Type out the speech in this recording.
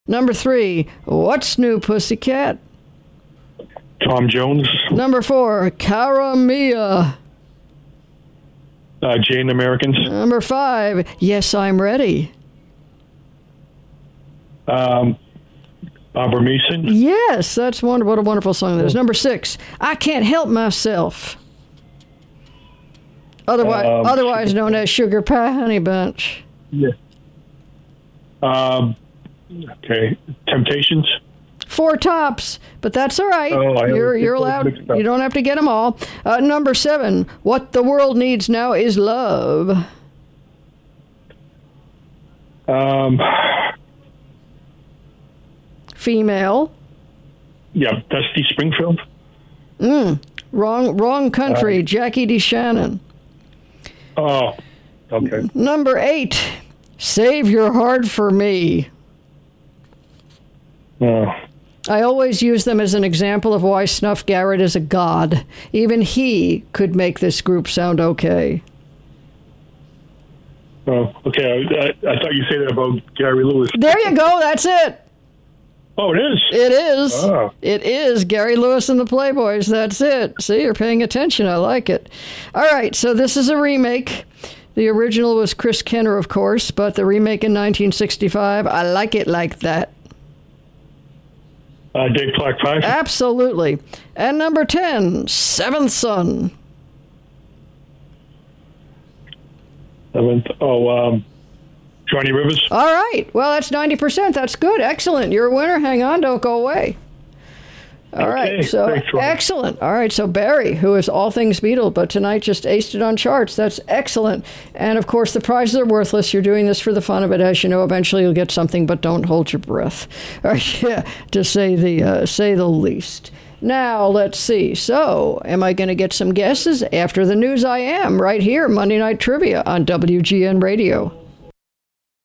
Number 3, What's New, Pussycat? Tom Jones. Number 4, Cara Mia. Jane Americans. Number 5, Yes, I'm Ready. Barbara Mason. Yes, that's wonderful. What a wonderful song that is. Number 6, I Can't Help Myself. Otherwise known as Sugar Pie Honey Bunch. Yeah. Okay. Temptations. 4 tops, but that's all right. You're allowed. You don't have to get them all. Number 7, What the World Needs Now is Love. Female. Yeah, Dusty Springfield. Wrong country. Jackie DeShannon. Oh, okay. Number 8, Save Your Heart for Me. I always use them as an example of why Snuff Garrett is a god. Even he could make this group sound okay. Oh, okay. I thought you said that about Gary Lewis. There you go. That's it. Oh, it is? It is. Oh. It is Gary Lewis and the Playboys. That's it. See, you're paying attention. I like it. All right, so this is a remake. The original was Chris Kenner, of course, but the remake in 1965, I like it like that. Dave Clark 5? Absolutely. And number 10, Seventh Son. Johnny Rivers. All right. Well, that's 90%. That's good. Excellent. You're a winner. Hang on. Don't go away. All right. So, thanks, excellent. All right. So, Barry, who is all things Beatle, but tonight just aced it on charts. That's excellent. And, of course, the prizes are worthless. You're doing this for the fun of it. As you know, eventually you'll get something, but don't hold your breath. All right. Yeah, to say the least. Now, let's see. So, am I going to get some guesses? After the news, I am. Right here, Monday Night Trivia on WGN Radio.